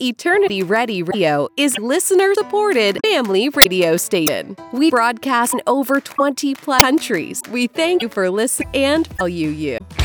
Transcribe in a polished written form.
Eternity Ready Radio is listener-supported family radio station. We broadcast in over 20 plus countries. We thank you for listening and value you.